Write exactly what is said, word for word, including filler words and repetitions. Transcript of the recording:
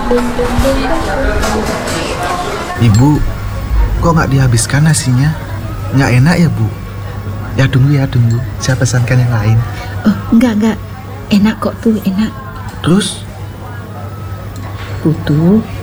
Ibu, kok nggak dihabiskan nasinya? Nggak enak ya, Bu? Ya tunggu ya, tunggu. Saya pesankan yang lain. Oh, enggak, enggak. Enak kok tuh, enak. Terus? Putu,